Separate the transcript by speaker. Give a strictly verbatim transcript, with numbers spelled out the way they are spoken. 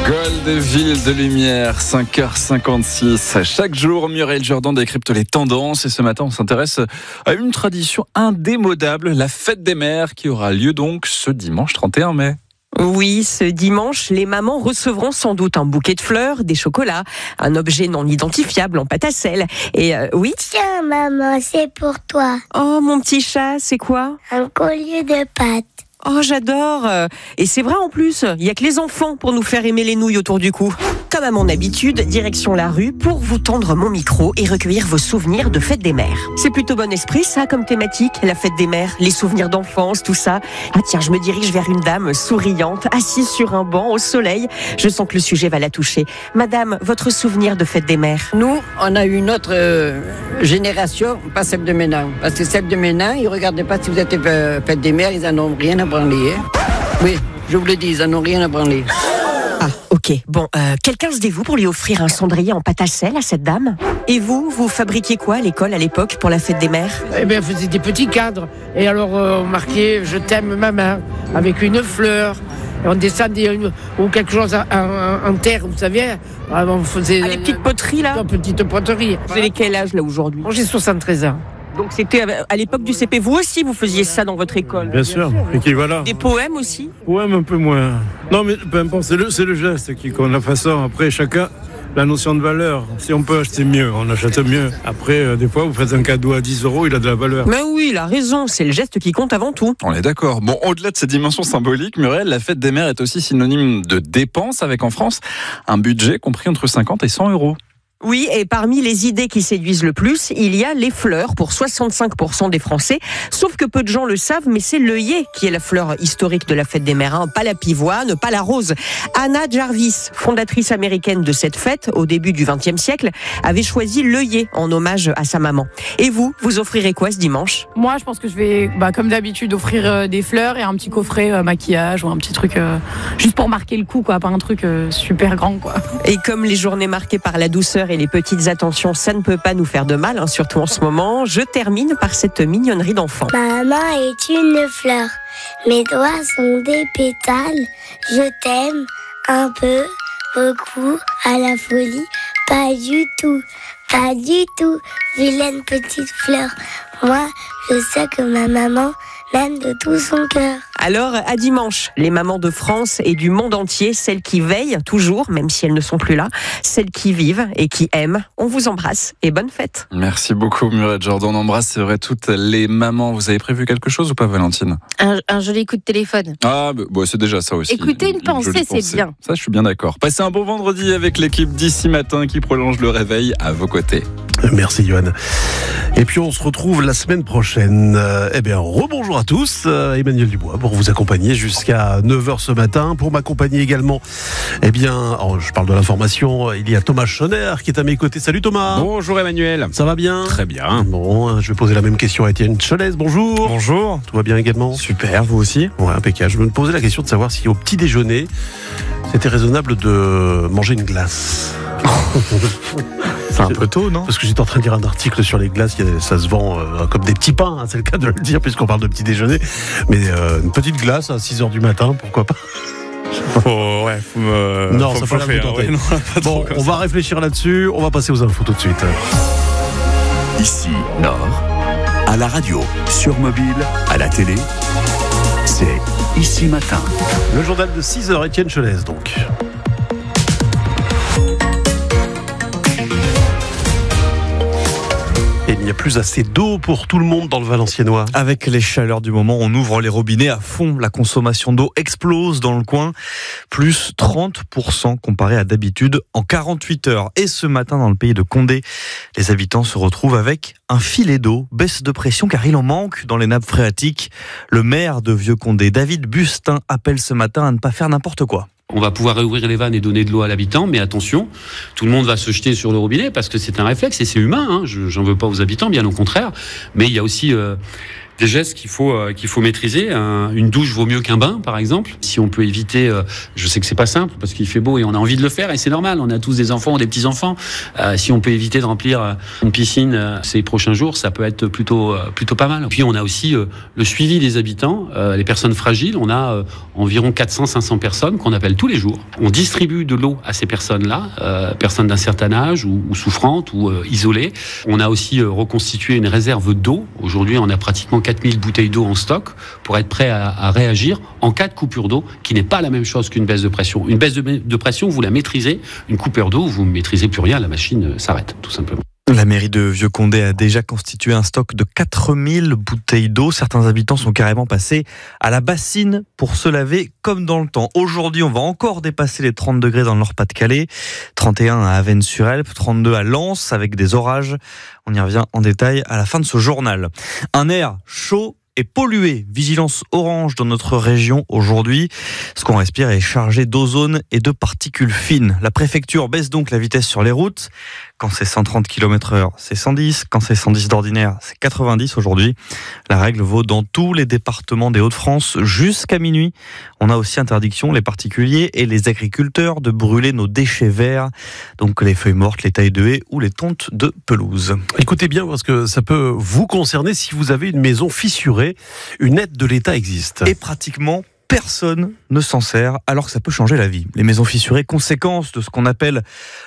Speaker 1: Gold, ville de lumière, cinq heures cinquante-six. Chaque jour, Muriel Jourdan décrypte les tendances et ce matin, on s'intéresse à une tradition indémodable, la fête des mères qui aura lieu donc ce dimanche trente et un mai.
Speaker 2: Oui, ce dimanche, les mamans recevront sans doute un bouquet de fleurs, des chocolats, un objet non identifiable en pâte à sel. Et euh, oui.
Speaker 3: Tiens, maman, c'est pour toi.
Speaker 2: Oh, mon petit chat, c'est quoi ?
Speaker 3: Un collier de pâtes.
Speaker 2: Oh, j'adore. Et c'est vrai en plus, il n'y a que les enfants pour nous faire aimer les nouilles autour du cou. Comme à mon habitude, direction la rue pour vous tendre mon micro et recueillir vos souvenirs de fête des mères. C'est plutôt bon esprit ça comme thématique, la fête des mères, les souvenirs d'enfance, tout ça. Ah tiens, je me dirige vers une dame souriante, assise sur un banc au soleil. Je sens que le sujet va la toucher. Madame, votre souvenir de fête des mères ?
Speaker 4: Nous, on a eu une autre euh, génération, pas celle de maintenant. Parce que celle de maintenant, ils ne regardaient pas si vous êtes euh, fête des mères, ils n'en ont rien à branler. Hein. Oui, je vous le dis, ils n'en ont rien à branler.
Speaker 2: Ah, ok. Bon, euh, quelqu'un se dévoue pour lui offrir un cendrier en pâte à sel à cette dame ? Et vous, vous fabriquiez quoi à l'école à l'époque pour la fête des mères ?
Speaker 5: Eh bien, on faisait des petits cadres. Et alors, euh, on marquait « Je t'aime, maman » avec une fleur. Et on descendait une, ou quelque chose en, en, en terre, vous savez. On faisait
Speaker 2: ah, les petites poteries, là ?
Speaker 5: Une petite poterie.
Speaker 2: Vous avez quel âge, là, aujourd'hui ?
Speaker 5: J'ai soixante-treize ans.
Speaker 2: Donc c'était à l'époque du C P. Vous aussi, vous faisiez ça dans votre école ?
Speaker 6: Bien sûr. Et qui voilà.
Speaker 2: Des poèmes aussi ?
Speaker 6: Poèmes un peu moins. Non, mais peu importe, c'est le, c'est le geste qui compte. La façon, après, chacun, la notion de valeur. Si on peut acheter mieux, on achète mieux. Après, euh, des fois, vous faites un cadeau à dix euros, il a de la valeur.
Speaker 2: Mais oui, il a raison. C'est le geste qui compte avant tout.
Speaker 1: On est d'accord. Bon, au-delà de ces dimensions symboliques, Muriel, la fête des mères est aussi synonyme de dépenses avec en France un budget compris entre cinquante et cent euros.
Speaker 2: Oui, et parmi les idées qui séduisent le plus, il y a les fleurs pour soixante-cinq pour cent des Français. Sauf que peu de gens le savent, mais c'est l'œillet qui est la fleur historique de la fête des mères, hein. Pas la pivoine, pas la rose. Anna Jarvis, fondatrice américaine de cette fête au début du vingtième siècle, avait choisi l'œillet en hommage à sa maman. Et vous, vous offrirez quoi ce dimanche ?
Speaker 7: Moi, je pense que je vais, bah, comme d'habitude, offrir euh, des fleurs et un petit coffret euh, maquillage ou un petit truc euh, juste pour marquer le coup, quoi, pas un truc euh, super grand, quoi.
Speaker 2: Et comme les journées marquées par la douceur et les petites attentions, ça ne peut pas nous faire de mal, hein, surtout en ce moment. Je termine par cette mignonnerie d'enfant.
Speaker 3: Maman est une fleur, mes doigts sont des pétales. Je t'aime un peu, beaucoup, à la folie, pas du tout, pas du tout. Vilaine petite fleur, moi je sais que ma maman m'aime de tout son cœur.
Speaker 2: Alors, à dimanche, les mamans de France et du monde entier, celles qui veillent toujours, même si elles ne sont plus là, celles qui vivent et qui aiment, on vous embrasse et bonne fête.
Speaker 1: Merci beaucoup Muriel Jourdan, on embrasse, c'est vrai, toutes les mamans. Vous avez prévu quelque chose ou pas, Valentine ?
Speaker 8: Un, un joli coup de téléphone.
Speaker 1: Ah, bah, bah, c'est déjà ça aussi.
Speaker 8: Écoutez une, une pensée, c'est bien.
Speaker 1: Ça, je suis bien d'accord. Passez un bon vendredi avec l'équipe d'ici matin qui prolonge le réveil à vos côtés.
Speaker 9: Merci Johan. Et puis on se retrouve la semaine prochaine. Euh, eh bien, rebonjour à tous. Euh, Emmanuel Dubois pour vous accompagner jusqu'à neuf heures ce matin. Pour m'accompagner également, eh bien, oh, je parle de l'information, il y a Thomas Schoner qui est à mes côtés. Salut Thomas.
Speaker 10: Bonjour Emmanuel.
Speaker 9: Ça va bien ?
Speaker 10: Très bien.
Speaker 9: Bon, je vais poser la même question à Étienne Cholès. Bonjour.
Speaker 10: Bonjour.
Speaker 9: Tout va bien également ?
Speaker 10: Super, vous aussi ?
Speaker 9: Ouais, impeccable. Je me posais la question de savoir si au petit déjeuner, c'était raisonnable de manger une glace.
Speaker 10: C'est un peu tôt, non ?
Speaker 9: Parce que j'étais en train de lire un article sur les glaces, ça se vend euh, comme des petits pains, hein, c'est le cas de le dire puisqu'on parle de petit déjeuner. Mais euh, une petite glace à six heures du matin, pourquoi pas ?
Speaker 10: Faut, ouais, faut me,
Speaker 9: non,
Speaker 10: faut
Speaker 9: ça
Speaker 10: me
Speaker 9: peut la tenter.
Speaker 10: Ouais, non,
Speaker 9: bon, on va réfléchir là-dessus, on va passer aux infos tout de suite.
Speaker 11: Ici, Nord, à la radio, sur mobile, à la télé, c'est Ici Matin.
Speaker 9: Le journal de six heures, Étienne Cholès donc. Il n'y a plus assez d'eau pour tout le monde dans le Valenciennois.
Speaker 10: Avec les chaleurs du moment, on ouvre les robinets à fond. La consommation d'eau explose dans le coin. Plus trente pour cent comparé à d'habitude en quarante-huit heures. Et ce matin, dans le pays de Condé, les habitants se retrouvent avec un filet d'eau. Baisse de pression car il en manque dans les nappes phréatiques. Le maire de Vieux-Condé, David Bustin, appelle ce matin à ne pas faire n'importe quoi.
Speaker 12: On va pouvoir réouvrir les vannes et donner de l'eau à l'habitant, mais attention, tout le monde va se jeter sur le robinet parce que c'est un réflexe et c'est humain, hein. Je, j'en veux pas aux habitants, bien au contraire. Mais il y a aussi euh, des gestes qu'il faut euh, qu'il faut maîtriser. Un, une douche vaut mieux qu'un bain, par exemple. Si on peut éviter, euh, je sais que c'est pas simple parce qu'il fait beau et on a envie de le faire et c'est normal. On a tous des enfants ou des petits enfants. Euh, si on peut éviter de remplir euh, une piscine euh, ces prochains jours, ça peut être plutôt euh, plutôt pas mal. Puis on a aussi euh, le suivi des habitants, euh, les personnes fragiles. On a euh, environ quatre cents à cinq cents personnes qu'on appelle tous les jours. On distribue de l'eau à ces personnes-là, euh, personnes d'un certain âge ou, ou souffrantes ou euh, isolées. On a aussi euh, reconstitué une réserve d'eau. Aujourd'hui, on a pratiquement quatre mille bouteilles d'eau en stock pour être prêt à, à réagir en cas de coupure d'eau, qui n'est pas la même chose qu'une baisse de pression. Une baisse de, de pression, vous la maîtrisez. Une coupure d'eau, vous ne maîtrisez plus rien. La machine s'arrête, tout simplement.
Speaker 10: La mairie de Vieux-Condé a déjà constitué un stock de quatre mille bouteilles d'eau. Certains habitants sont carrément passés à la bassine pour se laver comme dans le temps. Aujourd'hui, on va encore dépasser les trente degrés dans le Nord-Pas-de-Calais. trente et un à Avesnes-sur-Helpe, trente-deux à Lens avec des orages. On y revient en détail à la fin de ce journal. Un air chaud et pollué. Vigilance orange dans notre région aujourd'hui. Ce qu'on respire est chargé d'ozone et de particules fines. La préfecture baisse donc la vitesse sur les routes. Quand c'est cent trente kilomètres heure, c'est cent dix. Quand c'est cent dix d'ordinaire, c'est quatre-vingt-dix aujourd'hui. La règle vaut dans tous les départements des Hauts-de-France jusqu'à minuit. On a aussi interdiction, les particuliers et les agriculteurs, de brûler nos déchets verts. Donc les feuilles mortes, les tailles de haies ou les tontes de pelouse.
Speaker 9: Écoutez bien parce que ça peut vous concerner si vous avez une maison fissurée. Une aide de l'État existe.
Speaker 10: Et pratiquement personne ne s'en sert alors que ça peut changer la vie. Les maisons fissurées, conséquence de ce qu'on appelle